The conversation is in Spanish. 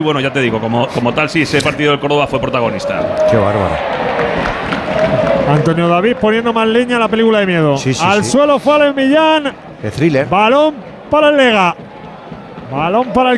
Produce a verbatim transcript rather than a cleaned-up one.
Bueno, ya te digo, como, como tal, sí, ese partido del Córdoba fue protagonista. Qué bárbaro. Antonio David poniendo más leña a la película de miedo. Sí, sí, Al sí. suelo Fallen Millán. Qué thriller. Balón para el Lega. Balón para el